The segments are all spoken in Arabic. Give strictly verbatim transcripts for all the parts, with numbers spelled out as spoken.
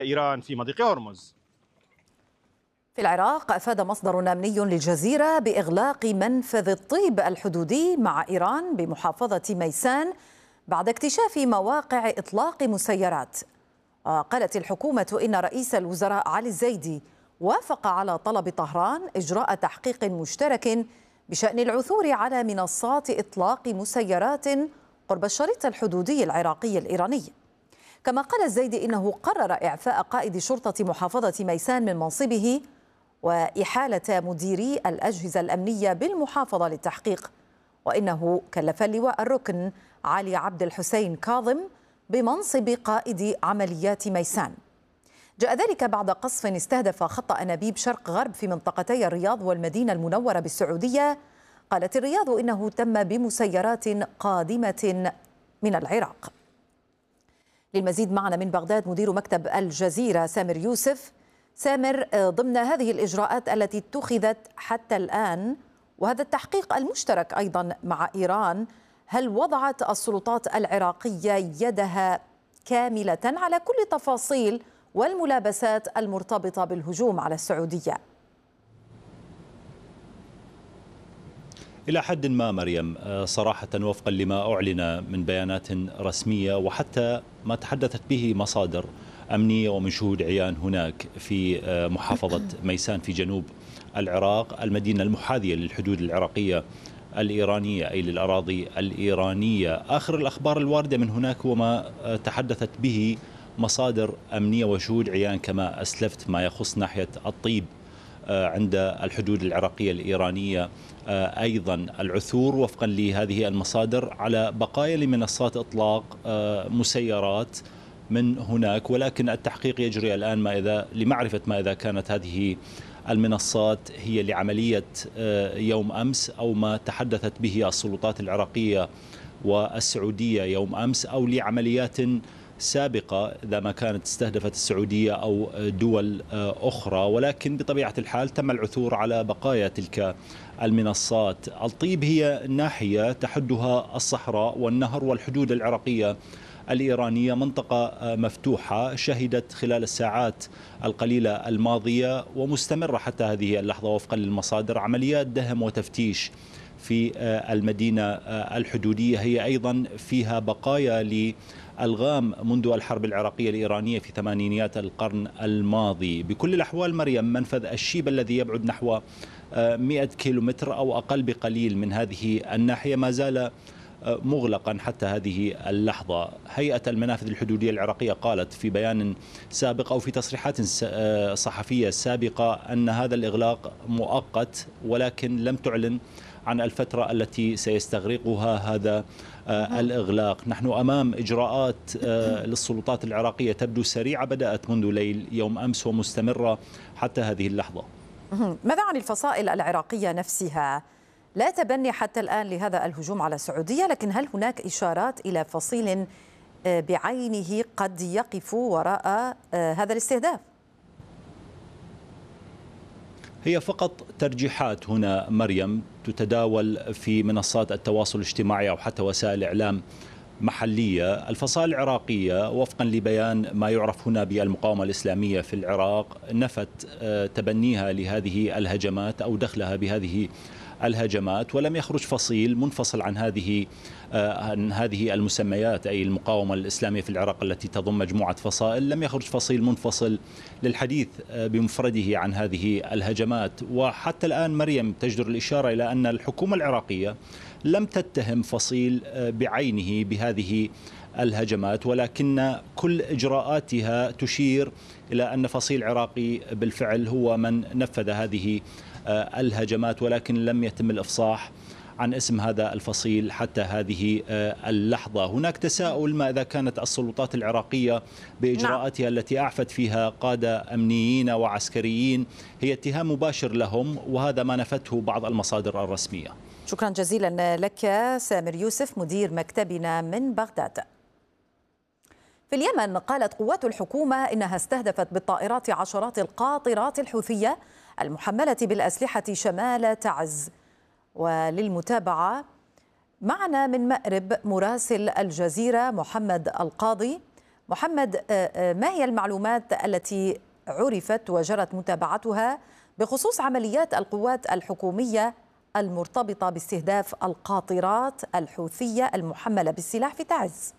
إيران في مضيق هرمز. في العراق أفاد مصدر أمني للجزيرة بإغلاق منفذ الطيب الحدودي مع إيران بمحافظة ميسان بعد اكتشاف مواقع إطلاق مسيرات. قالت الحكومة إن رئيس الوزراء علي الزيدي وافق على طلب طهران إجراء تحقيق مشترك بشأن العثور على منصات إطلاق مسيرات قرب الشريط الحدودي العراقي الإيراني. كما قال الزيدي إنه قرر إعفاء قائد شرطة محافظة ميسان من منصبه وإحالة مديري الأجهزة الأمنية بالمحافظة للتحقيق، وإنه كلف اللواء الركن علي عبد الحسين كاظم بمنصب قائد عمليات ميسان. جاء ذلك بعد قصف استهدف خط أنابيب شرق غرب في منطقتي الرياض والمدينة المنورة بالسعودية. قالت الرياض إنه تم بمسيرات قادمة من العراق. للمزيد معنا من بغداد مدير مكتب الجزيرة سامر يوسف. سامر، ضمن هذه الإجراءات التي اتخذت حتى الآن وهذا التحقيق المشترك أيضا مع إيران، هل وضعت السلطات العراقية يدها كاملة على كل تفاصيل والملابسات المرتبطة بالهجوم على السعودية؟ إلى حد ما مريم، صراحة وفقا لما أعلن من بيانات رسمية وحتى ما تحدثت به مصادر أمنية ومن شهود عيان هناك في محافظة ميسان في جنوب العراق، المدينة المحاذية للحدود العراقية الإيرانية أي للأراضي الإيرانية. آخر الأخبار الواردة من هناك وما تحدثت به مصادر أمنية وشهود عيان كما أسلفت ما يخص ناحية الطيب عند الحدود العراقية الإيرانية، أيضا العثور وفقا لهذه المصادر على بقايا لمنصات إطلاق مسيرات من هناك، ولكن التحقيق يجري الآن ما إذا لمعرفة ما إذا كانت هذه المنصات هي لعملية يوم أمس أو ما تحدثت به السلطات العراقية والسعودية يوم أمس، أو لعمليات سابقة إذا ما كانت استهدفت السعودية أو دول أخرى. ولكن بطبيعة الحال تم العثور على بقايا تلك المنصات. الطيب هي ناحية تحدها الصحراء والنهر والحدود العراقية الإيرانية، منطقة مفتوحة شهدت خلال الساعات القليلة الماضية ومستمرة حتى هذه اللحظة وفقا للمصادر عمليات دهم وتفتيش في المدينة الحدودية. هي أيضا فيها بقايا لألغام منذ الحرب العراقية الإيرانية في ثمانينيات القرن الماضي. بكل الأحوال مريم، منفذ الشيب الذي يبعد نحو مئة كيلومتر أو أقل بقليل من هذه الناحية ما زال مغلقا حتى هذه اللحظة. هيئة المنافذ الحدودية العراقية قالت في بيان سابق أو في تصريحات صحفية سابقة أن هذا الإغلاق مؤقت، ولكن لم تعلن عن الفترة التي سيستغرقها هذا الإغلاق. نحن أمام إجراءات للسلطات العراقية تبدو سريعة، بدأت منذ ليل يوم أمس ومستمرة حتى هذه اللحظة. ماذا عن الفصائل العراقية نفسها؟ لا تبني حتى الآن لهذا الهجوم على السعودية، لكن هل هناك إشارات إلى فصيل بعينه قد يقف وراء هذا الاستهداف؟ هي فقط ترجيحات هنا مريم تتداول في منصات التواصل الاجتماعي أو حتى وسائل إعلام محلية. الفصائل العراقية وفقا لبيان ما يعرف هنا بالمقاومة الإسلامية في العراق نفت تبنيها لهذه الهجمات أو دخلها بهذه الهجمات، ولم يخرج فصيل منفصل عن هذه عن هذه المسميات أي المقاومة الإسلامية في العراق التي تضم مجموعة فصائل. لم يخرج فصيل منفصل للحديث بمفرده عن هذه الهجمات. وحتى الآن مريم تجدر الإشارة إلى أن الحكومة العراقية لم تتهم فصيل بعينه بهذه الهجمات، ولكن كل إجراءاتها تشير إلى أن فصيل عراقي بالفعل هو من نفذ هذه الهجمات، ولكن لم يتم الإفصاح عن اسم هذا الفصيل حتى هذه اللحظة. هناك تساؤل ما إذا كانت السلطات العراقية بإجراءاتها التي أعفت فيها قادة أمنيين وعسكريين هي اتهام مباشر لهم، وهذا ما نفته بعض المصادر الرسمية. شكرا جزيلا لك سامر يوسف مدير مكتبنا من بغداد. في اليمن قالت قوات الحكومة إنها استهدفت بالطائرات عشرات القاطرات الحوثية المحملة بالأسلحة شمال تعز. وللمتابعة معنا من مأرب مراسل الجزيرة محمد القاضي. محمد، ما هي المعلومات التي عرفت وجرت متابعتها بخصوص عمليات القوات الحكومية المرتبطة باستهداف القاطرات الحوثية المحملة بالسلاح في تعز؟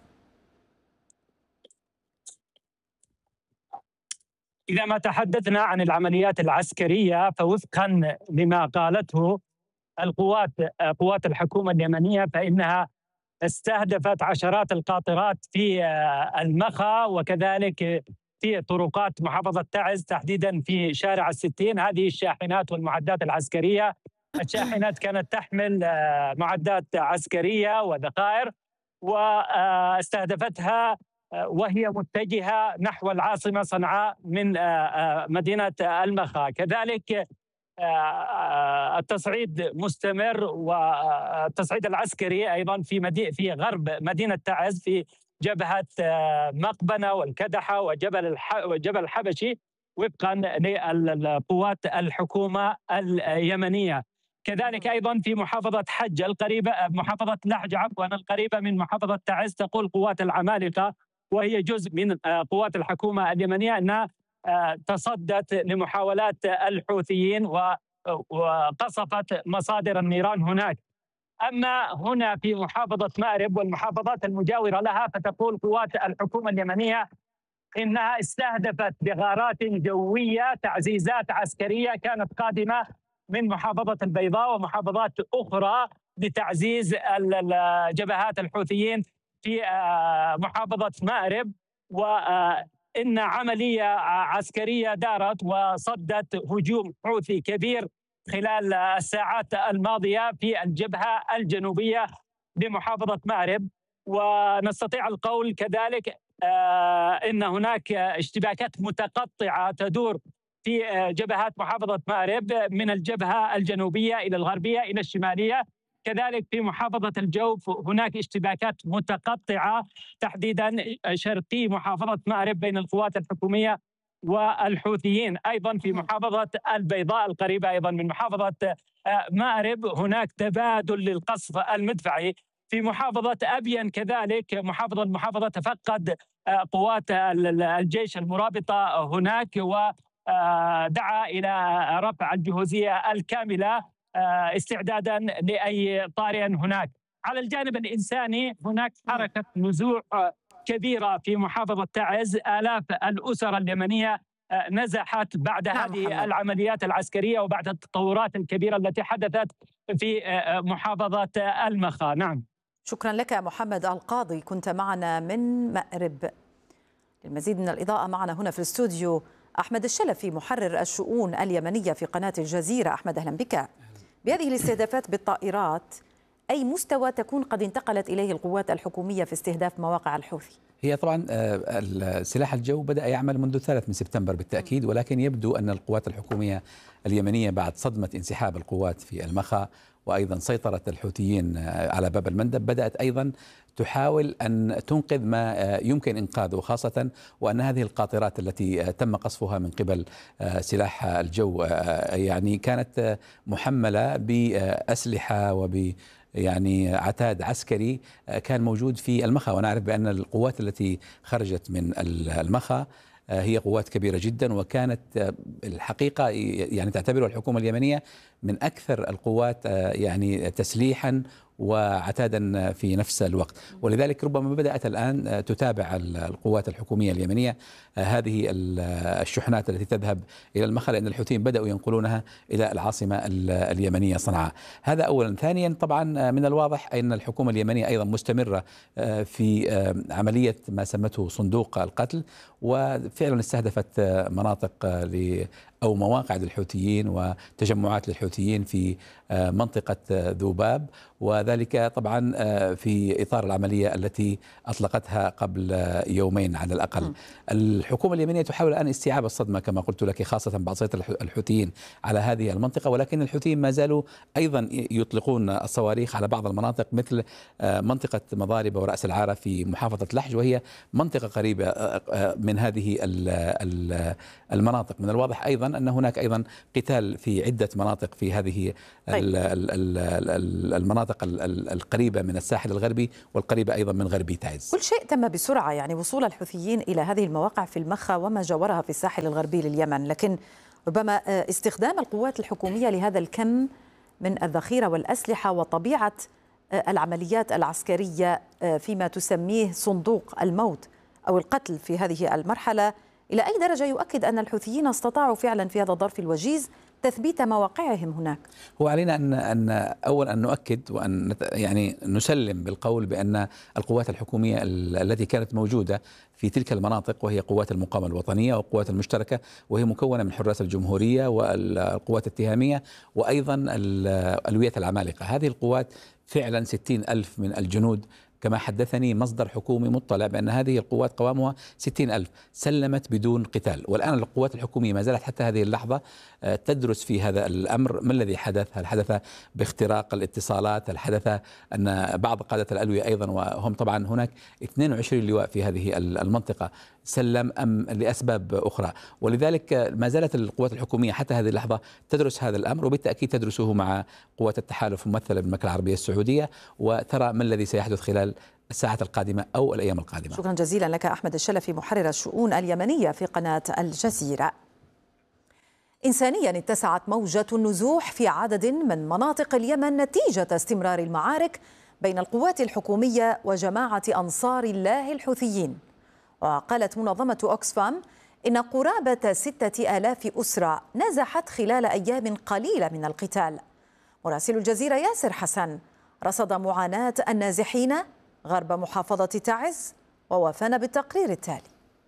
إذا ما تحدثنا عن العمليات العسكرية فوفقا لما قالته القوات قوات الحكومة اليمنية فإنها استهدفت عشرات القاطرات في المخا وكذلك في طرقات محافظة تعز، تحديدا في شارع الستين. هذه الشاحنات والمعدات العسكرية، الشاحنات كانت تحمل معدات عسكرية وذخائر، واستهدفتها وهي متجهة نحو العاصمة صنعاء من مدينة المخا. كذلك التصعيد مستمر، والتصعيد العسكري أيضا في مدي في غرب مدينة تعز في جبهة مقبنة والكدحة وجبل الح... وجبل الحبشي وفقا للقوات الحكومة اليمنية. كذلك أيضا في محافظة حج القريبة محافظة لحج عفوا القريبة من محافظة تعز، تقول قوات العمالقة وهي جزء من قوات الحكومة اليمنية أنها تصدت لمحاولات الحوثيين وقصفت مصادر النيران هناك. أما هنا في محافظة مأرب والمحافظات المجاورة لها فتقول قوات الحكومة اليمنية إنها استهدفت بغارات جوية تعزيزات عسكرية كانت قادمة من محافظة البيضاء ومحافظات أخرى لتعزيز جبهات الحوثيين في محافظة مأرب. وإن عملية عسكرية دارت وصدت هجوم حوثي كبير خلال الساعات الماضية في الجبهة الجنوبية لمحافظة مأرب. ونستطيع القول كذلك إن هناك اشتباكات متقطعة تدور في جبهات محافظة مأرب من الجبهة الجنوبية إلى الغربية إلى الشمالية. كذلك في محافظة الجوف هناك اشتباكات متقطعة تحديدا شرقي محافظة مأرب بين القوات الحكومية والحوثيين. أيضا في محافظة البيضاء القريبة أيضا من محافظة مأرب هناك تبادل للقصف المدفعي. في محافظة أبين كذلك محافظة المحافظة تفقد قوات الجيش المرابطة هناك ودعا إلى رفع الجهوزية الكاملة استعدادا لأي طارئ هناك. على الجانب الإنساني هناك حركة نزوع كبيرة في محافظة تعز، آلاف الأسر اليمنية نزحت بعد نعم هذه محمد. العمليات العسكرية وبعد التطورات الكبيرة التي حدثت في محافظة المخا. نعم، شكرا لك محمد القاضي، كنت معنا من مأرب. للمزيد من الإضاءة معنا هنا في الاستوديو أحمد الشلفي محرر الشؤون اليمنية في قناة الجزيرة. أحمد أهلا بك. بهذه الاستهدافات بالطائرات أي مستوى تكون قد انتقلت إليه القوات الحكومية في استهداف مواقع الحوثي؟ هي طبعا سلاح الجو بدأ يعمل منذ الثالث من سبتمبر بالتأكيد، ولكن يبدو أن القوات الحكومية اليمنية بعد صدمة انسحاب القوات في المخا وأيضا سيطرة الحوثيين على باب المندب بدأت أيضا تحاول أن تنقذ ما يمكن إنقاذه، خاصة وأن هذه القاطرات التي تم قصفها من قبل سلاح الجو يعني كانت محملة بأسلحة وب يعني عتاد عسكري كان موجود في المخا. ونعرف بأن القوات التي خرجت من المخا هي قوات كبيرة جدا، وكانت الحقيقة يعني تعتبرها الحكومة اليمنية من أكثر القوات يعني تسليحا وعتادا في نفس الوقت. ولذلك ربما بدأت الآن تتابع القوات الحكومية اليمنية هذه الشحنات التي تذهب إلى المخا، لأن الحوثيين بدأوا ينقلونها إلى العاصمة اليمنية صنعاء. هذا أولا. ثانيا طبعا من الواضح أن الحكومة اليمنية أيضا مستمرة في عملية ما سمته صندوق القتل، وفعلا استهدفت مناطق أو مواقع للحوثيين وتجمعات للحوثيين في منطقة ذوباب، وذلك طبعا في إطار العملية التي أطلقتها قبل يومين على الأقل. م. الحكومة اليمنية تحاول الآن استيعاب الصدمة كما قلت لك، خاصة بعد سيطرة الحوثيين على هذه المنطقة، ولكن الحوثيين ما زالوا أيضا يطلقون الصواريخ على بعض المناطق مثل منطقة مضاربة ورأس العارة في محافظة لحج، وهي منطقة قريبة من هذه المناطق. من الواضح أيضا أن هناك أيضا قتال في عدة مناطق في هذه طيب. المناطق القريبة من الساحل الغربي والقريبة أيضا من غربي تعز. كل شيء تم بسرعة، يعني وصول الحوثيين إلى هذه المواقع في المخا وما جاورها في الساحل الغربي لليمن، لكن ربما استخدام القوات الحكومية لهذا الكم من الذخيرة والأسلحة وطبيعة العمليات العسكرية فيما تسميه صندوق الموت أو القتل في هذه المرحلة، إلى أي درجة يؤكد أن الحوثيين استطاعوا فعلا في هذا الظرف الوجيز تثبيت مواقعهم هناك؟ هو علينا أن أن أول أن نؤكد وأن يعني نسلم بالقول بأن القوات الحكومية التي كانت موجودة في تلك المناطق، وهي قوات المقاومة الوطنية والقوات المشتركة، وهي مكونة من حراس الجمهورية والقوات التهامية وأيضا ألوية العمالقة، هذه القوات فعلا ستين ألف من الجنود كما حدثني مصدر حكومي مطلع بأن هذه القوات قوامها ستين ألف سلمت بدون قتال. والآن القوات الحكومية ما زالت حتى هذه اللحظة تدرس في هذا الأمر ما الذي حدث، هل حدث باختراق الاتصالات، هل حدث أن بعض قادة الألوية أيضا وهم طبعا هناك اثنين وعشرين لواء في هذه المنطقة سلم أم لأسباب أخرى. ولذلك ما زالت القوات الحكومية حتى هذه اللحظة تدرس هذا الأمر، وبالتأكيد تدرسه مع قوات التحالف الممثلة بالمملكة العربية السعودية، وترى ما الذي سيحدث خلال الساعات القادمة أو الأيام القادمة. شكرا جزيلا لك أحمد الشلفي محرر الشؤون اليمنية في قناة الجزيرة. إنسانيا اتسعت موجة النزوح في عدد من مناطق اليمن نتيجة استمرار المعارك بين القوات الحكومية وجماعة أنصار الله الحوثيين. وقالت منظمة أوكسفام إن قرابة ستة آلاف أسرة نزحت خلال أيام قليلة من القتال. مراسل الجزيرة ياسر حسن رصد معاناة النازحين غرب محافظة تعز ووافانا بالتقرير التالي.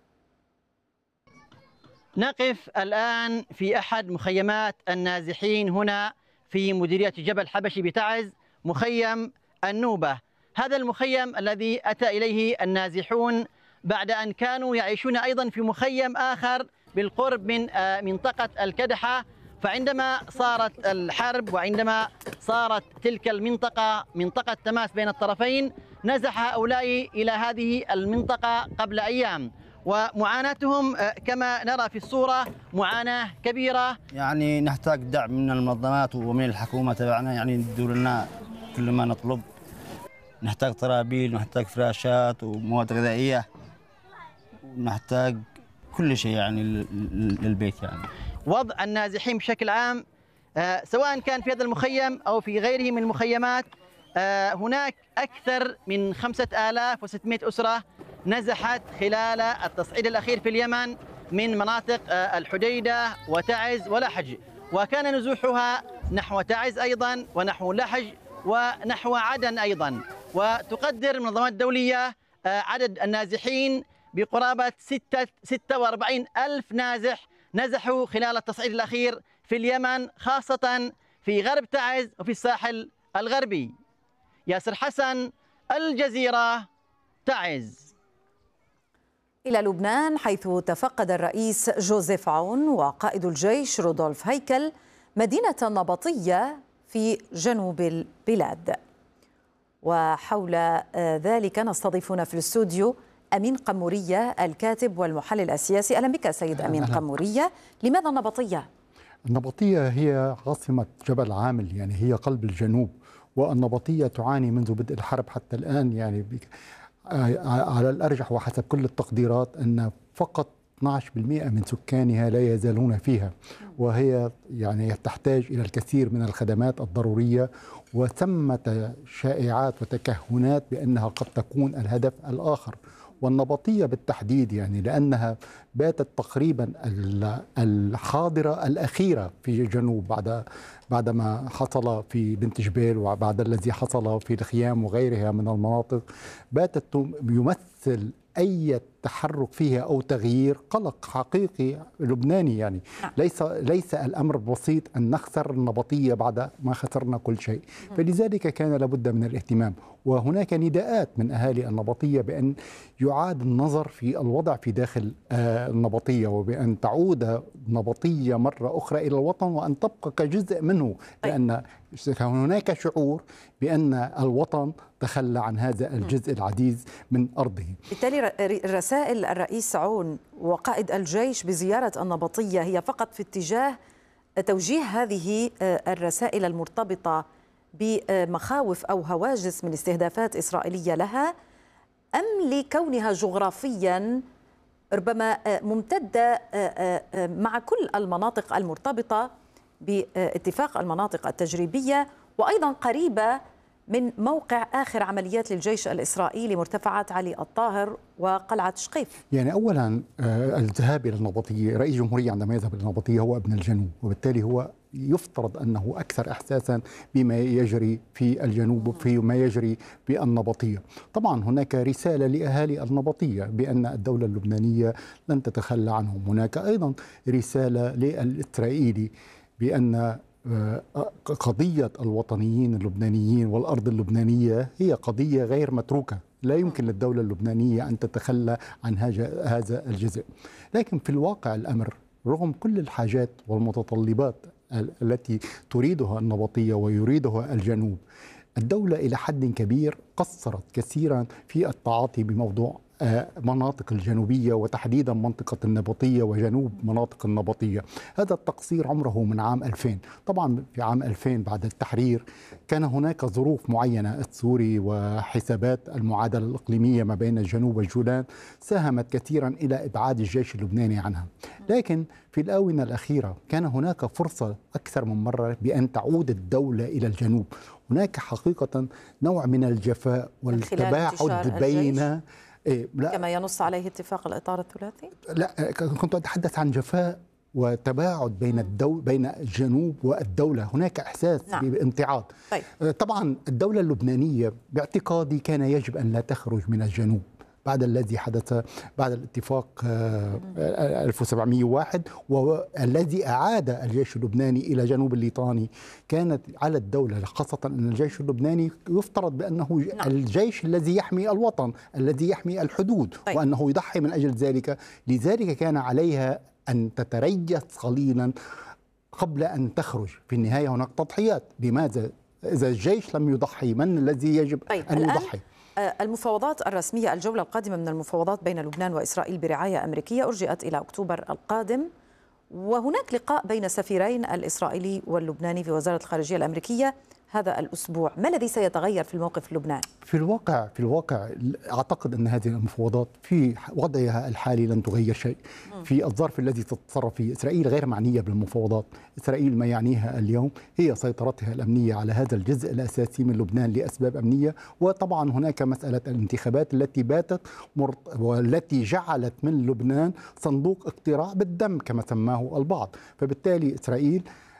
نقف الآن في أحد مخيمات النازحين هنا في مديرية جبل حبشي بتعز، مخيم النوبة. هذا المخيم الذي أتى إليه النازحون بعد أن كانوا يعيشون أيضا في مخيم آخر بالقرب من منطقة الكدحة، فعندما صارت الحرب وعندما صارت تلك المنطقة منطقة تماس بين الطرفين نزح هؤلاء إلى هذه المنطقة قبل أيام، ومعاناتهم كما نرى في الصورة معاناة كبيرة. يعني نحتاج دعم من المنظمات ومن الحكومة تبعنا، يعني يدوا لنا كل ما نطلب. نحتاج طرابيل ونحتاج فراشات ومواد غذائية ونحتاج كل شيء يعني للبيت. يعني وضع النازحين بشكل عام سواء كان في هذا المخيم أو في غيره من المخيمات، هناك أكثر من خمسة آلاف وستمائة أسرة نزحت خلال التصعيد الأخير في اليمن من مناطق الحديدة وتعز ولحج، وكان نزوحها نحو تعز أيضا ونحو لحج ونحو عدن أيضا. وتقدر المنظمات الدولية عدد النازحين بقرابة ستة وأربعين ألف نازح نزحوا خلال التصعيد الأخير في اليمن، خاصة في غرب تعز وفي الساحل الغربي. ياسر حسن، الجزيرة، تعز. إلى لبنان، حيث تفقد الرئيس جوزيف عون وقائد الجيش رودولف هيكل مدينة النبطية في جنوب البلاد. وحول ذلك نستضيفنا في الاستوديو أمين قمورية الكاتب والمحلل السياسي. أهلا بك سيد أمين أهلا. قمورية، لماذا النبطية؟ النبطية هي عاصمة جبل عامل، يعني هي قلب الجنوب، والنبطية تعاني منذ بدء الحرب حتى الآن، يعني على الأرجح وحسب كل التقديرات أن فقط اثني عشر بالمئة من سكانها لا يزالون فيها، وهي يعني تحتاج إلى الكثير من الخدمات الضرورية، وثمة شائعات وتكهنات بأنها قد تكون الهدف الآخر. والنبطية بالتحديد يعني لأنها باتت تقريبا الحاضرة الأخيرة في الجنوب بعد بعدما حصل في بنت جبيل وبعد الذي حصل في الخيام وغيرها من المناطق، باتت يمثل أي تحرك فيها أو تغيير قلق حقيقي لبناني. يعني ليس ليس الأمر بسيط أن نخسر النبطية بعد ما خسرنا كل شيء، فلذلك كان لابد من الاهتمام. وهناك نداءات من أهالي النبطية بأن يعاد النظر في الوضع في داخل النبطية، وبأن تعود النبطية مرة أخرى إلى الوطن وأن تبقى كجزء منه، لأن هناك شعور بأن الوطن تخلى عن هذا الجزء العزيز من أرضه. بالتالي الرسائل رسائل الرئيس عون وقائد الجيش بزيارة النبطية هي فقط في اتجاه توجيه هذه الرسائل المرتبطة بمخاوف أو هواجس من استهدافات إسرائيلية لها، أم لكونها جغرافياً ربما ممتدة مع كل المناطق المرتبطة باتفاق المناطق التجريبية، وأيضا قريبة من موقع آخر عمليات للجيش الإسرائيلي مرتفعات علي الطاهر وقلعة شقيف؟ يعني أولا الذهاب إلى النبطية، رئيس الجمهورية عندما يذهب إلى النبطية هو ابن الجنوب، وبالتالي هو يفترض أنه أكثر إحساسا بما يجري في الجنوب وفيما يجري بالنبطية. طبعا هناك رسالة لأهالي النبطية بأن الدولة اللبنانية لن تتخلى عنهم. هناك أيضا رسالة للإسرائيلي بأن قضية الوطنيين اللبنانيين والأرض اللبنانية هي قضية غير متروكة، لا يمكن للدولة اللبنانية أن تتخلى عن هذا الجزء. لكن في الواقع الأمر رغم كل الحاجات والمتطلبات التي تريدها النبطية ويريدها الجنوب، الدولة إلى حد كبير قصرت كثيرا في التعاطي بموضوع مناطق الجنوبية وتحديدا منطقة النبطية وجنوب مناطق النبطية. هذا التقصير عمره من عام ألفين. طبعا في عام ألفين بعد التحرير كان هناك ظروف معينة، السوري وحسابات المعادلة الإقليمية ما بين الجنوب والجولان ساهمت كثيرا إلى إبعاد الجيش اللبناني عنها. لكن في الآونة الأخيرة كان هناك فرصة أكثر من مرة بأن تعود الدولة إلى الجنوب. هناك حقيقة نوع من الجفاء والتباعد بين إيه لا كما ينص عليه اتفاق الإطار الثلاثي؟ لا، كنت أتحدث عن جفاء وتباعد بين الدول بين الجنوب والدولة. هناك إحساس نعم. بامتعاض. طيب. طبعا الدولة اللبنانية باعتقادي كان يجب أن لا تخرج من الجنوب بعد الذي حدث بعد الاتفاق ألف وسبعمئة وواحد والذي أعاد الجيش اللبناني إلى جنوب الليطاني. كانت على الدولة خاصة أن الجيش اللبناني يفترض بأنه نعم. الجيش الذي يحمي الوطن الذي يحمي الحدود. طيب. وأنه يضحي من أجل ذلك. لذلك كان عليها أن تتريث قليلا قبل أن تخرج. في النهاية هناك تضحيات. لماذا إذا الجيش لم يضحي من الذي يجب طيب. أن يضحي؟ المفاوضات الرسمية، الجولة القادمة من المفاوضات بين لبنان وإسرائيل برعاية أمريكية أرجئت إلى أكتوبر القادم، وهناك لقاء بين سفيرين الإسرائيلي واللبناني في وزارة الخارجية الأمريكية هذا الأسبوع. ما الذي سيتغير في الموقف اللبناني؟ في الواقع في الواقع أعتقد أن هذه المفاوضات في وضعها الحالي لن تغير شيء. في الظرف الذي تتصرف فيه إسرائيل غير معنية بالمفاوضات. إسرائيل ما يعنيها اليوم هي سيطرتها الأمنية على هذا الجزء الأساسي من لبنان لأسباب أمنية. وطبعا هناك مسألة الانتخابات التي باتت مرت... والتي جعلت من لبنان صندوق اقتراع بالدم كما سماه البعض. فبالتالي إسرائيل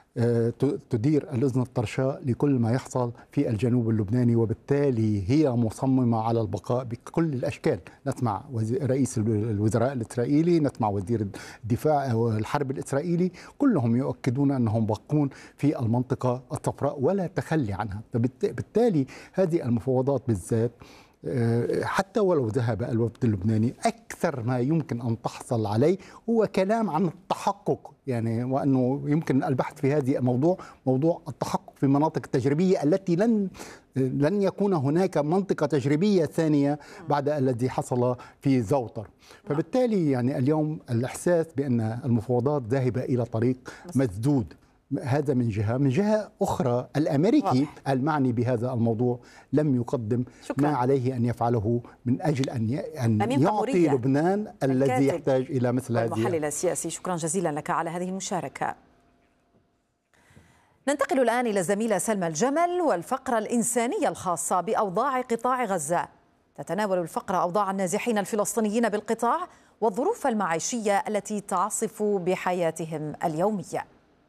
تدير الأذن الطرشاء لكل ما يحصل في الجنوب اللبناني، وبالتالي هي مصممة على البقاء بكل الأشكال. نسمع رئيس الوزراء الإسرائيلي، نسمع وزير الدفاع والحرب الإسرائيلي، كلهم يؤكدون أنهم باقون في المنطقة الصفراء ولا تخلي عنها. فبالتالي هذه المفاوضات بالذات حتى ولو ذهب الوفد اللبناني أكثر ما يمكن أن تحصل عليه هو كلام عن التحقق، يعني وأنه يمكن البحث في هذه الموضوع موضوع التحقق في المناطق التجريبية التي لن لن يكون هناك منطقة تجريبية ثانية بعد الذي حصل في زوطر. فبالتالي يعني اليوم الإحساس بأن المفاوضات ذاهبة إلى طريق مسدود. هذا من جهة. من جهة أخرى الأمريكي واضح. المعني بهذا الموضوع لم يقدم شكرا. ما عليه أن يفعله من أجل أن أن يعطي لبنان الذي يحتاج إلى مثل هذه. المحلل السياسي، شكرا جزيلا لك على هذه المشاركة. ننتقل الآن إلى الزميلة سلمى الجمل والفقرة الإنسانية الخاصة بأوضاع قطاع غزة. تتناول الفقرة أوضاع النازحين الفلسطينيين بالقطاع والظروف المعيشية التي تعصف بحياتهم اليومية.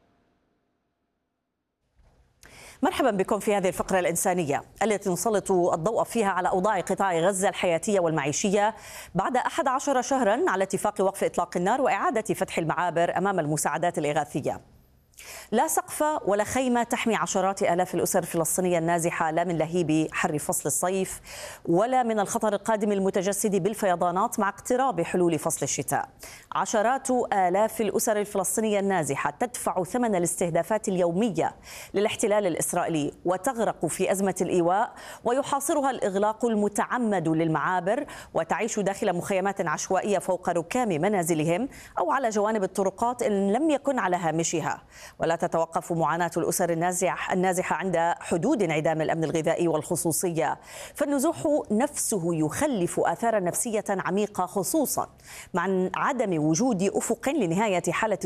مرحبا بكم في هذه الفقرة الإنسانية التي نسلط الضوء فيها على أوضاع قطاع غزة الحياتية والمعيشية بعد أحد عشر شهرا على اتفاق وقف إطلاق النار وإعادة فتح المعابر أمام المساعدات الإغاثية. لا سقف ولا خيمة تحمي عشرات آلاف الأسر الفلسطينية النازحة لا من لهيب حر فصل الصيف ولا من الخطر القادم المتجسد بالفيضانات مع اقتراب حلول فصل الشتاء. عشرات آلاف الأسر الفلسطينية النازحة تدفع ثمن الاستهدافات اليومية للاحتلال الإسرائيلي وتغرق في أزمة الإيواء ويحاصرها الإغلاق المتعمد للمعابر وتعيش داخل مخيمات عشوائية فوق ركام منازلهم أو على جوانب الطرقات إن لم يكن على هامشها. ولا تتوقف معاناة الأسر النازحة النازحة عند حدود انعدام الأمن الغذائي والخصوصية، فالنزوح نفسه يخلف آثارا نفسية عميقة خصوصا مع عدم وجود أفق لنهاية حالة